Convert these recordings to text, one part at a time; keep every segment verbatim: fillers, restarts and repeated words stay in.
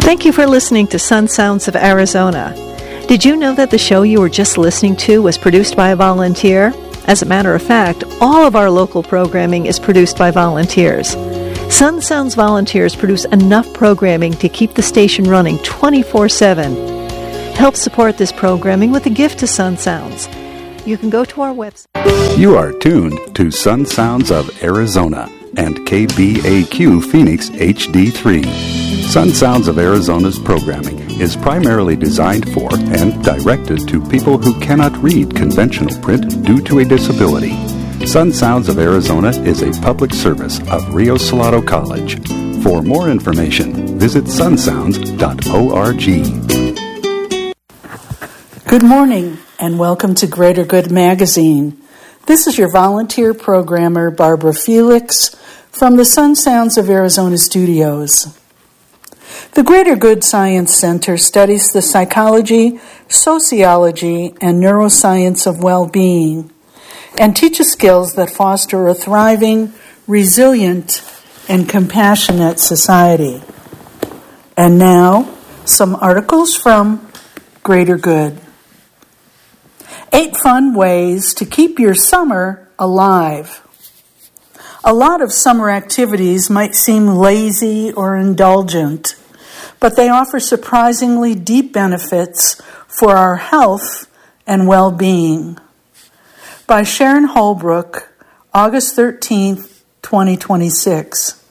Thank you for listening to Sun Sounds of Arizona. Did you know that the show you were just listening to was produced by a volunteer? As a matter of fact, all of our local programming is produced by volunteers. Sun Sounds volunteers produce enough programming to keep the station running twenty-four seven. Help support this programming with a gift to Sun Sounds. You can go to our website. You are tuned to Sun Sounds of Arizona and K B A Q Phoenix H D three. Sun Sounds of Arizona's programming is primarily designed for and directed to people who cannot read conventional print due to a disability. Sun Sounds of Arizona is a public service of Rio Salado College. For more information, visit sun sounds dot org. Good morning, and welcome to Greater Good Magazine. This is your volunteer programmer, Barbara Felix, from the Sun Sounds of Arizona studios. The Greater Good Science Center studies the psychology, sociology, and neuroscience of well-being and teaches skills that foster a thriving, resilient, and compassionate society. And now, some articles from Greater Good. Eight fun ways to keep your summer alive. A lot of summer activities might seem lazy or indulgent, but they offer surprisingly deep benefits for our health and well-being. By Sharon Holbrook, August thirteenth, twenty twenty-six.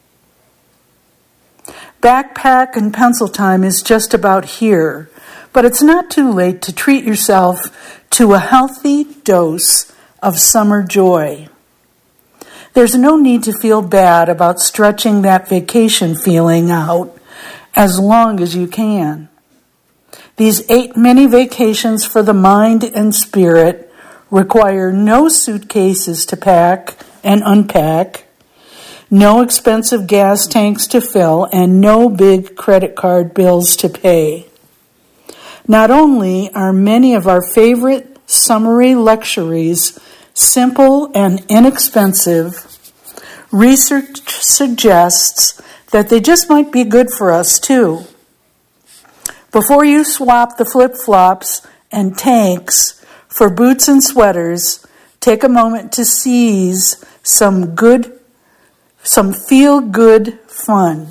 Backpack and pencil time is just about here, but it's not too late to treat yourself to a healthy dose of summer joy. There's no need to feel bad about stretching that vacation feeling out as long as you can. These eight mini vacations for the mind and spirit require no suitcases to pack and unpack, no expensive gas tanks to fill, and no big credit card bills to pay. Not only are many of our favorite summery luxuries simple and inexpensive, research suggests that they just might be good for us too. Before you swap the flip-flops and tanks for boots and sweaters, take a moment to seize some good, some feel-good fun.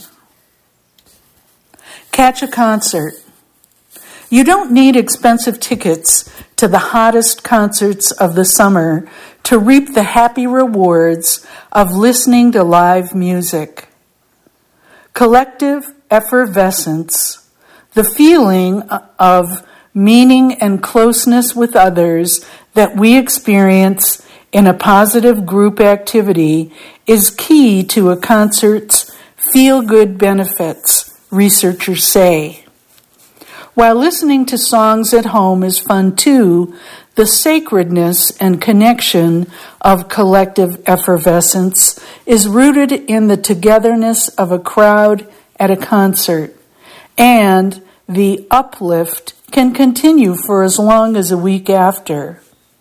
Catch a concert. You don't need expensive tickets to the hottest concerts of the summer to reap the happy rewards of listening to live music. Collective effervescence, the feeling of meaning and closeness with others that we experience in a positive group activity, is key to a concert's feel-good benefits, researchers say. While listening to songs at home is fun too, the sacredness and connection of collective effervescence is rooted in the togetherness of a crowd at a concert, and the uplift can continue for as long as a week after.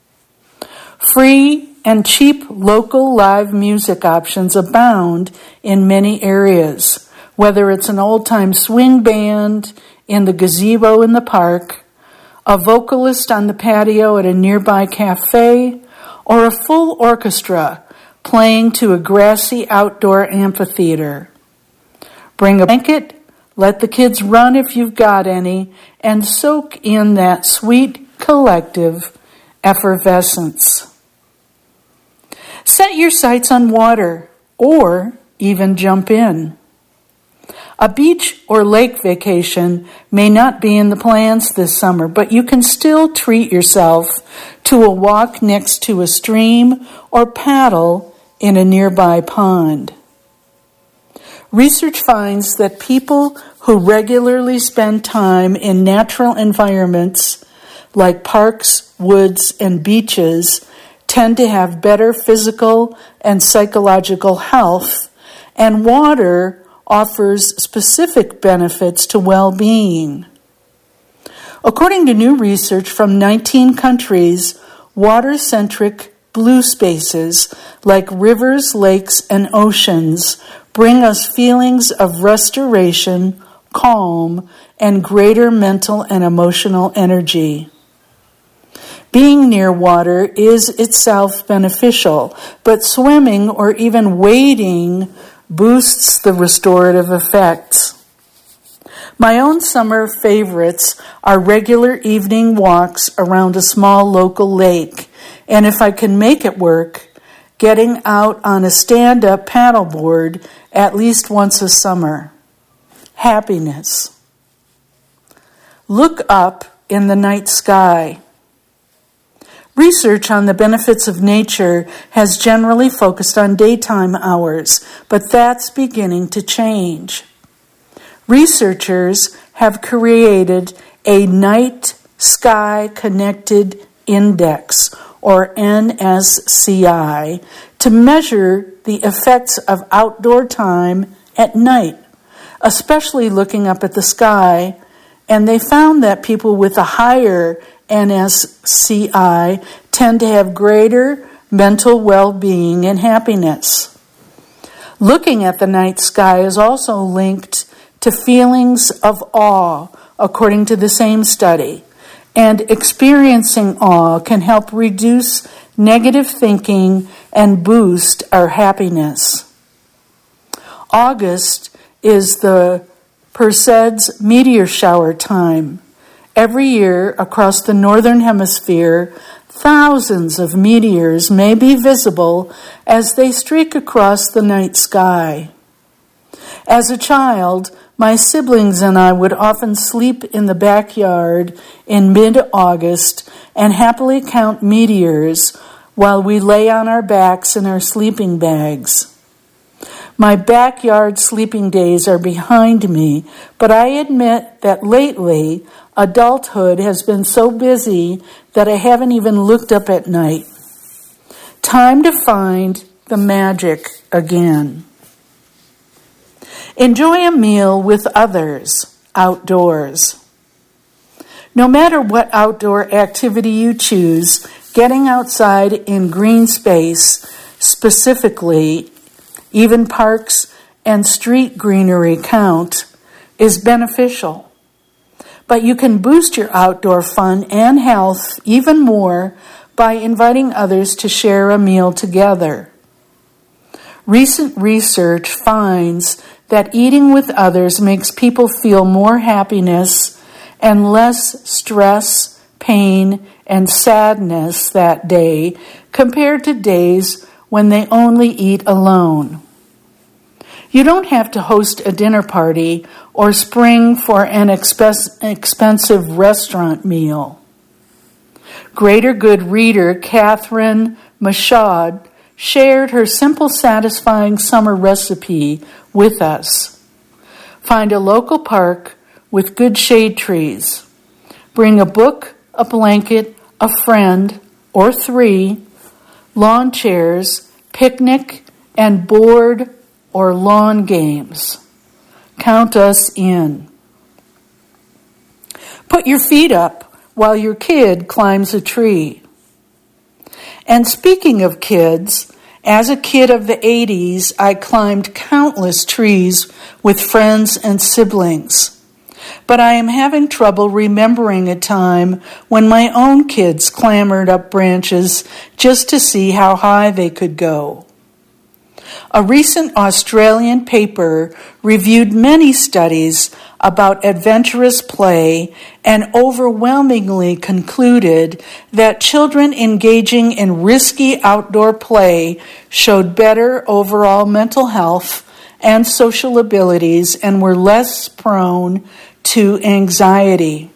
Free and cheap local live music options abound in many areas, whether it's an old-time swing band in the gazebo in the park, a vocalist on the patio at a nearby cafe, or a full orchestra playing to a grassy outdoor amphitheater. Bring a blanket, let the kids run if you've got any, and soak in that sweet collective effervescence. Set your sights on water, or even jump in. A beach or lake vacation may not be in the plans this summer, but you can still treat yourself to a walk next to a stream or paddle in a nearby pond. Research finds that people who regularly spend time in natural environments like parks, woods, and beaches tend to have better physical and psychological health, and water offers specific benefits to well-being. According to new research from nineteen countries, water-centric blue spaces like rivers, lakes, and oceans bring us feelings of restoration, calm, and greater mental and emotional energy. Being near water is itself beneficial, but swimming or even wading boosts the restorative effects. My own summer favorites are regular evening walks around a small local lake, and if I can make it work, getting out on a stand-up paddleboard at least once a summer. Happiness. Look up in the night sky. Research on the benefits of nature has generally focused on daytime hours, but that's beginning to change. Researchers have created a Night Sky Connected Index, or N S C I, to measure the effects of outdoor time at night, especially looking up at the sky, and they found that people with a higher N S C I tend to have greater mental well-being and happiness. Looking at the night sky is also linked to feelings of awe, according to the same study, and experiencing awe can help reduce negative thinking and boost our happiness. August is the Perseids meteor shower time. Every year across the northern hemisphere, thousands of meteors may be visible as they streak across the night sky. As a child, my siblings and I would often sleep in the backyard in mid-August and happily count meteors while we lay on our backs in our sleeping bags. My backyard sleeping days are behind me, but I admit that lately, adulthood has been so busy that I haven't even looked up at night. Time to find the magic again. Enjoy a meal with others outdoors. No matter what outdoor activity you choose, getting outside in green space, specifically even parks and street greenery count, is beneficial. But you can boost your outdoor fun and health even more by inviting others to share a meal together. Recent research finds that eating with others makes people feel more happiness and less stress, pain, and sadness that day compared to days when they only eat alone. You don't have to host a dinner party or spring for an expe- expensive restaurant meal. Greater Good reader Catherine Michaud shared her simple, satisfying summer recipe with us. Find a local park with good shade trees. Bring a book, a blanket, a friend, or three, lawn chairs, picnic, and board or lawn games. Count us in. Put your feet up while your kid climbs a tree. And speaking of kids, as a kid of the eighties, I climbed countless trees with friends and siblings. But I am having trouble remembering a time when my own kids clambered up branches just to see how high they could go. A recent Australian paper reviewed many studies about adventurous play and overwhelmingly concluded that children engaging in risky outdoor play showed better overall mental health and social abilities and were less prone to anxiety.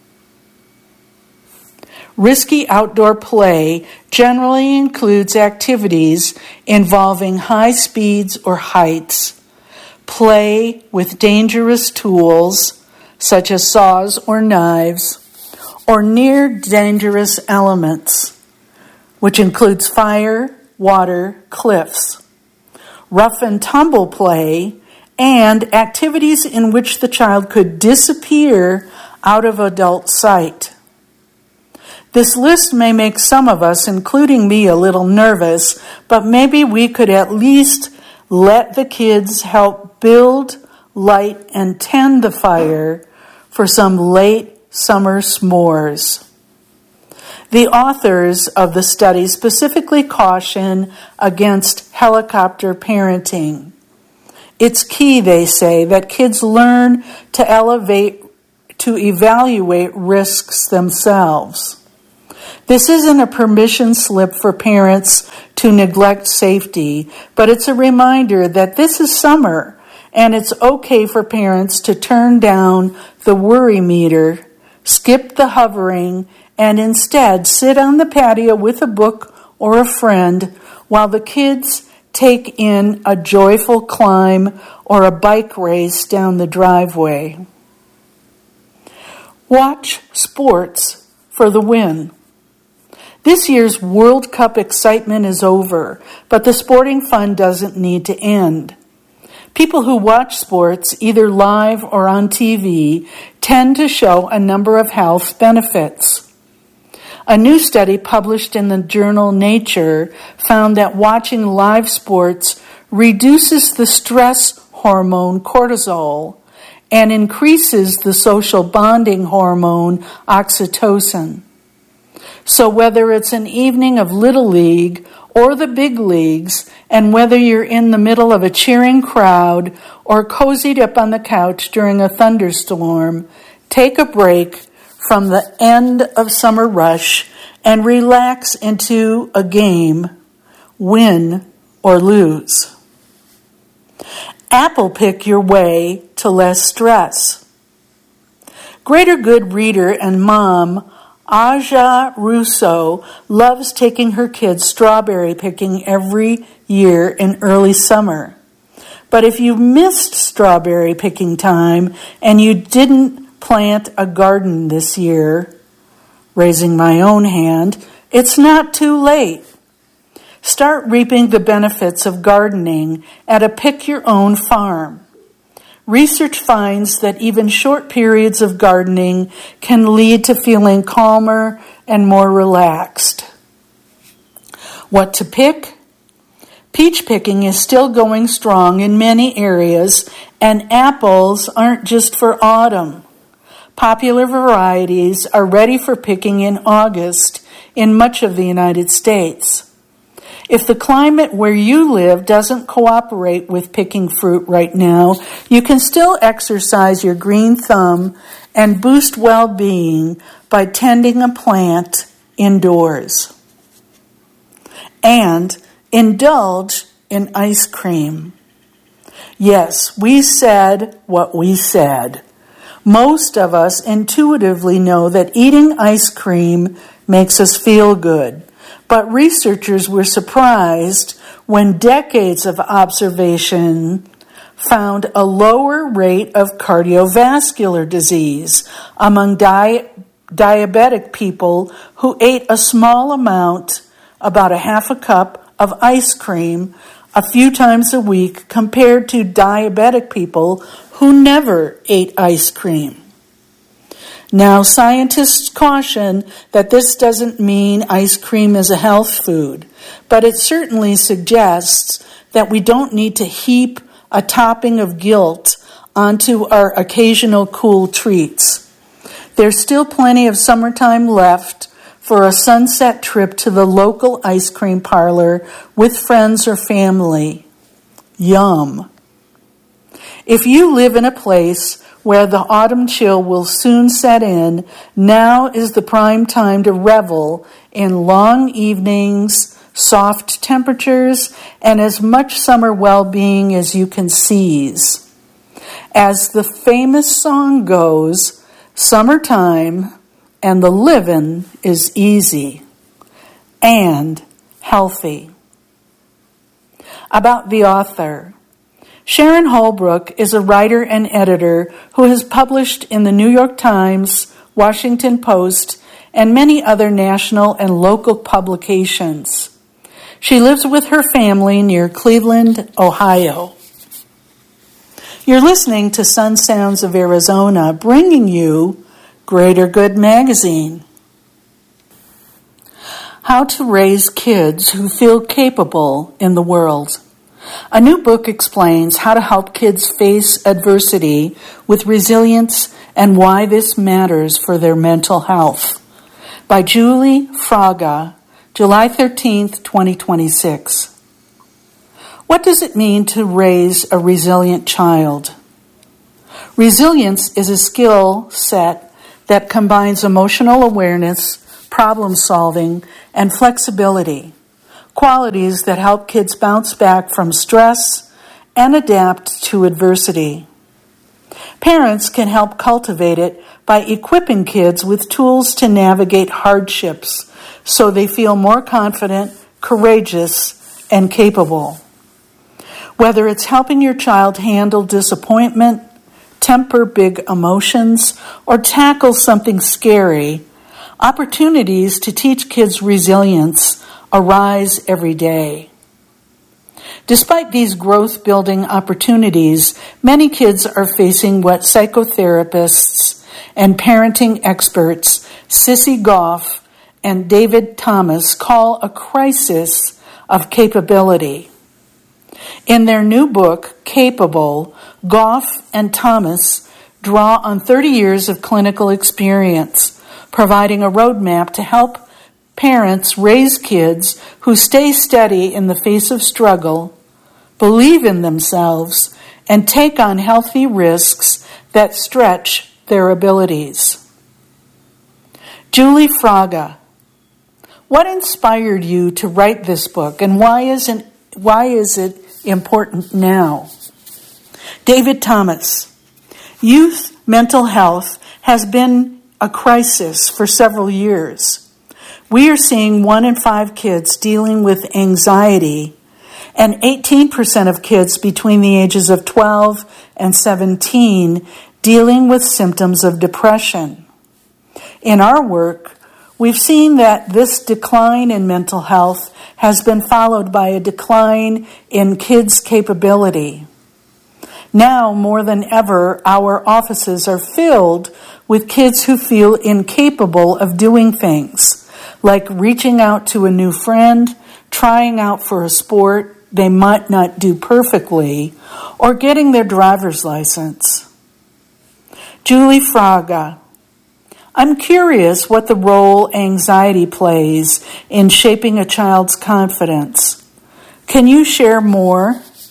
Risky outdoor play generally includes activities involving high speeds or heights, play with dangerous tools, such as saws or knives, or near dangerous elements, which includes fire, water, cliffs, rough and tumble play, and activities in which the child could disappear out of adult sight. This list may make some of us, including me, a little nervous, but maybe we could at least let the kids help build, light, and tend the fire for some late summer s'mores. The authors of the study specifically caution against helicopter parenting. It's key, they say, that kids learn to elevate, to evaluate risks themselves. This isn't a permission slip for parents to neglect safety, but it's a reminder that this is summer and it's okay for parents to turn down the worry meter, skip the hovering, and instead sit on the patio with a book or a friend while the kids take in a joyful climb or a bike race down the driveway. Watch sports for the win. This year's World Cup excitement is over, but the sporting fun doesn't need to end. People who watch sports, either live or on T V, tend to show a number of health benefits. A new study published in the journal Nature found that watching live sports reduces the stress hormone cortisol and increases the social bonding hormone oxytocin. So whether it's an evening of Little League or the big leagues, and whether you're in the middle of a cheering crowd or cozied up on the couch during a thunderstorm, take a break from the end of summer rush and relax into a game, win or lose. Apple pick your way to less stress. Greater Good reader and mom Aja Russo loves taking her kids strawberry picking every year in early summer. But if you missed strawberry picking time and you didn't plant a garden this year, raising my own hand, it's not too late. Start reaping the benefits of gardening at a pick-your-own farm. Research finds that even short periods of gardening can lead to feeling calmer and more relaxed. What to pick? Peach picking is still going strong in many areas, and apples aren't just for autumn. Popular varieties are ready for picking in August in much of the United States. If the climate where you live doesn't cooperate with picking fruit right now, you can still exercise your green thumb and boost well-being by tending a plant indoors. And indulge in ice cream. Yes, we said what we said. Most of us intuitively know that eating ice cream makes us feel good. But researchers were surprised when decades of observation found a lower rate of cardiovascular disease among di- diabetic people who ate a small amount, about a half a cup, of ice cream a few times a week compared to diabetic people who never ate ice cream. Now, scientists caution that this doesn't mean ice cream is a health food, but it certainly suggests that we don't need to heap a topping of guilt onto our occasional cool treats. There's still plenty of summertime left for a sunset trip to the local ice cream parlor with friends or family. Yum. If you live in a place where the autumn chill will soon set in, now is the prime time to revel in long evenings, soft temperatures, and as much summer well-being as you can seize. As the famous song goes, summertime and the livin' is easy and healthy. About the author. Sharon Holbrook is a writer and editor who has published in the New York Times, Washington Post, and many other national and local publications. She lives with her family near Cleveland, Ohio. You're listening to Sun Sounds of Arizona, bringing you Greater Good Magazine. How to raise kids who feel capable in the world. A new book explains how to help kids face adversity with resilience and why this matters for their mental health. By Julie Fraga, July thirteenth, twenty twenty-six. What does it mean to raise a resilient child? Resilience is a skill set that combines emotional awareness, problem solving, and flexibility, qualities that help kids bounce back from stress and adapt to adversity. Parents can help cultivate it by equipping kids with tools to navigate hardships so they feel more confident, courageous, and capable. Whether it's helping your child handle disappointment, temper big emotions, or tackle something scary, opportunities to teach kids resilience arise every day. Despite these growth-building opportunities, many kids are facing what psychotherapists and parenting experts Sissy Goff and David Thomas call a crisis of capability. In their new book, Capable, Goff and Thomas draw on thirty years of clinical experience, providing a roadmap to help parents raise kids who stay steady in the face of struggle, believe in themselves, and take on healthy risks that stretch their abilities. Julie Fraga, what inspired you to write this book, and why isn't why is it important now? David Thomas, youth mental health has been a crisis for several years. We are seeing one in five kids dealing with anxiety and eighteen percent of kids between the ages of twelve and seventeen dealing with symptoms of depression. In our work, we've seen that this decline in mental health has been followed by a decline in kids' capability. Now, more than ever, our offices are filled with kids who feel incapable of doing things, like reaching out to a new friend, trying out for a sport they might not do perfectly, or getting their driver's license. Julie Fraga, I'm curious what the role anxiety plays in shaping a child's confidence. Can you share more?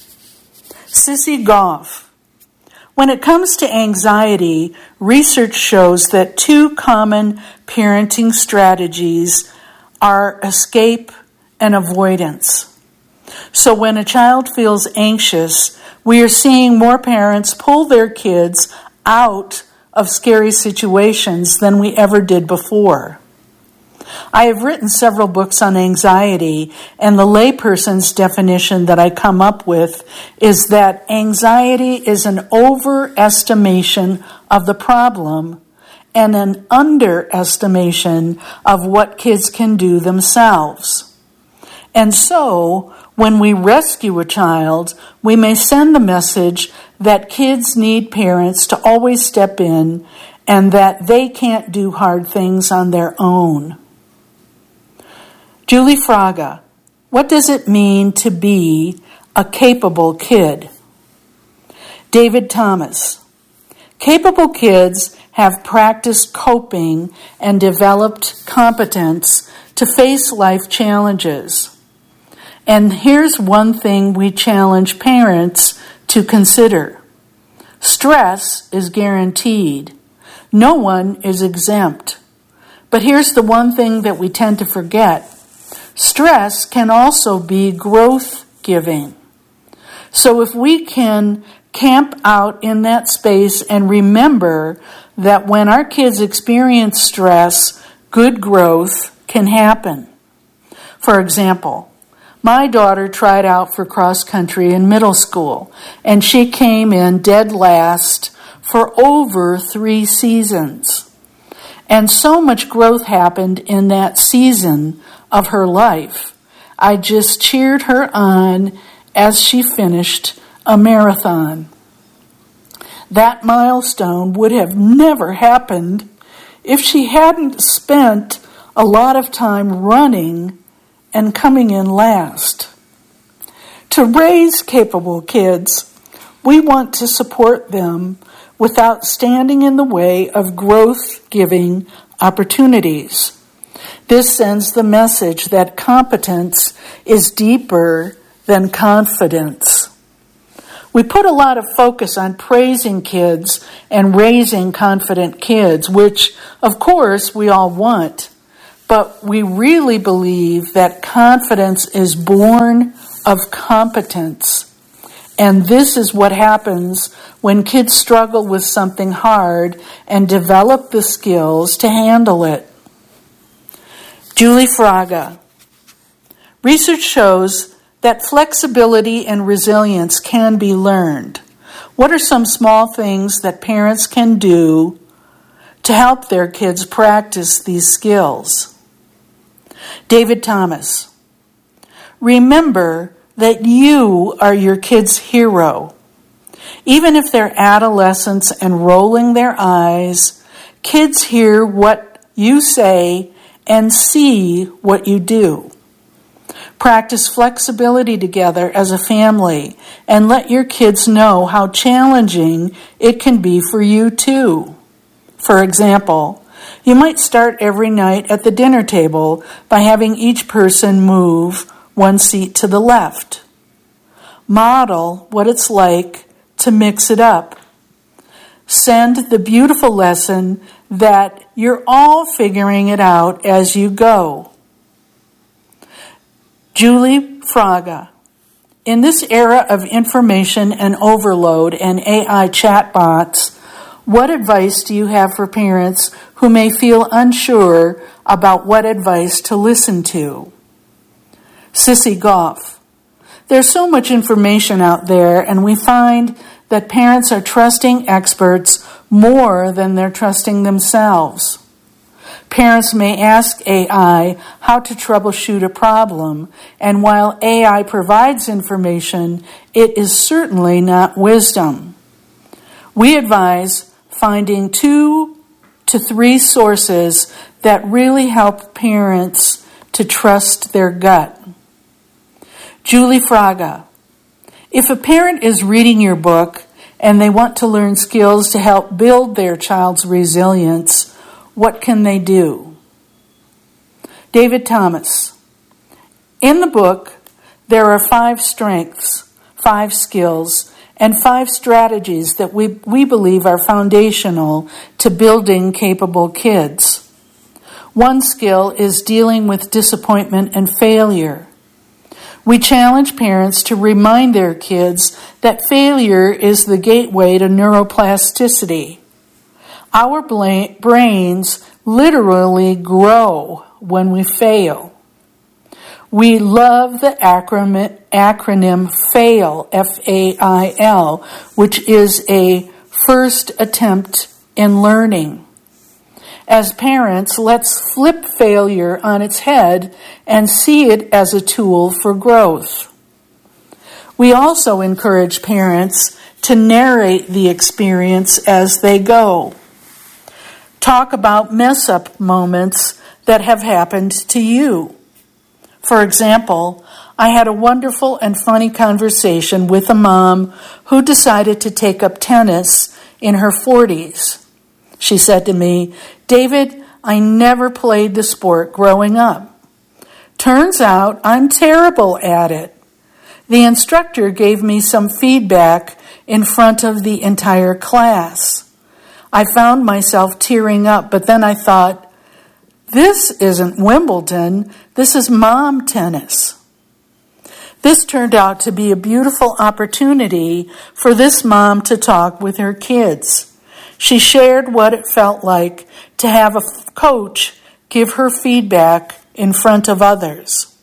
Sissy Goff, when it comes to anxiety, research shows that two common parenting strategies are escape and avoidance. So when a child feels anxious, we are seeing more parents pull their kids out of scary situations than we ever did before. I have written several books on anxiety, and the layperson's definition that I come up with is that anxiety is an overestimation of the problem and an underestimation of what kids can do themselves. And so, when we rescue a child, we may send the message that kids need parents to always step in and that they can't do hard things on their own. Julie Fraga, what does it mean to be a capable kid? David Thomas, capable kids have practiced coping and developed competence to face life challenges. And here's one thing we challenge parents to consider. Stress is guaranteed. No one is exempt. But here's the one thing that we tend to forget. Stress can also be growth-giving. So if we can camp out in that space and remember that when our kids experience stress, good growth can happen. For example, my daughter tried out for cross country in middle school, and she came in dead last for over three seasons. And so much growth happened in that season of her life. I just cheered her on as she finished a marathon. That milestone would have never happened if she hadn't spent a lot of time running and coming in last. To raise capable kids, we want to support them without standing in the way of growth-giving opportunities. This sends the message that competence is deeper than confidence. We put a lot of focus on praising kids and raising confident kids, which, of course, we all want. But we really believe that confidence is born of competence. And this is what happens when kids struggle with something hard and develop the skills to handle it. Julie Fraga. Research shows that flexibility and resilience can be learned. What are some small things that parents can do to help their kids practice these skills? David Thomas. Remember that you are your kid's hero. Even if they're adolescents and rolling their eyes, kids hear what you say and see what you do. Practice flexibility together as a family and let your kids know how challenging it can be for you too. For example, you might start every night at the dinner table by having each person move one seat to the left. Model what it's like to mix it up. Send the beautiful lesson that you're all figuring it out as you go. Julie Fraga. In this era of information and overload and A I chatbots, what advice do you have for parents who may feel unsure about what advice to listen to? Sissy Goff. There's so much information out there, and we find that parents are trusting experts more than they're trusting themselves. Parents may ask A I how to troubleshoot a problem, and while A I provides information, it is certainly not wisdom. We advise finding two to three sources that really help parents to trust their gut. Julie Fraga. If a parent is reading your book and they want to learn skills to help build their child's resilience, what can they do? David Thomas. In the book, there are five strengths, five skills, and five strategies that we, we believe are foundational to building capable kids. One skill is dealing with disappointment and failure. We challenge parents to remind their kids that failure is the gateway to neuroplasticity. Our bla- brains literally grow when we fail. We love the acronym, acronym FAIL, F A I L, which is a first attempt in learning. As parents, let's flip failure on its head and see it as a tool for growth. We also encourage parents to narrate the experience as they go. Talk about mess-up moments that have happened to you. For example, I had a wonderful and funny conversation with a mom who decided to take up tennis in her forties. She said to me, "David, I never played the sport growing up. Turns out I'm terrible at it. The instructor gave me some feedback in front of the entire class. I found myself tearing up, but then I thought, this isn't Wimbledon, this is mom tennis." This turned out to be a beautiful opportunity for this mom to talk with her kids. She shared what it felt like to have a coach give her feedback in front of others.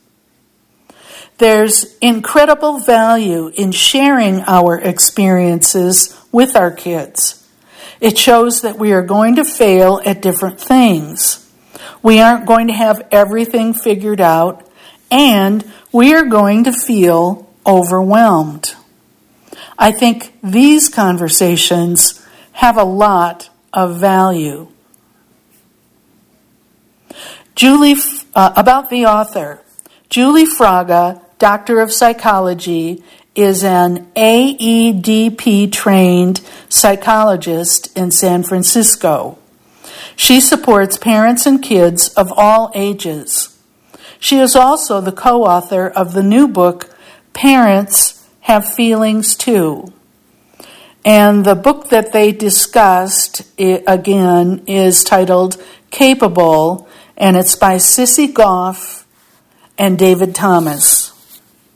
There's incredible value in sharing our experiences with our kids. It shows that we are going to fail at different things. We aren't going to have everything figured out, and we are going to feel overwhelmed. I think these conversations have a lot of value. Julie, uh, about the author, Julie Fraga Doctor of Psychology, is an A E D P-trained psychologist in San Francisco. She supports parents and kids of all ages. She is also the co-author of the new book, Parents Have Feelings Too. And the book that they discussed, again, is titled Capable, and it's by Sissy Goff and David Thomas.